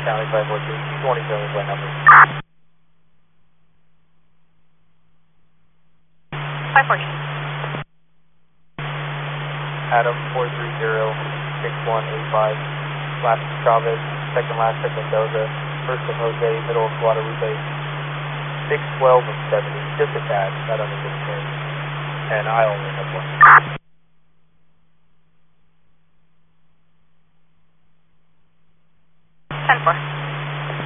County 542, 27 is my number. 540. Adam 430-6185. Last of Chavez, second last of Mendoza, first of Jose, middle of Guadalupe. 612 and 70, just a tad, that doesn't get a change. And I only have one.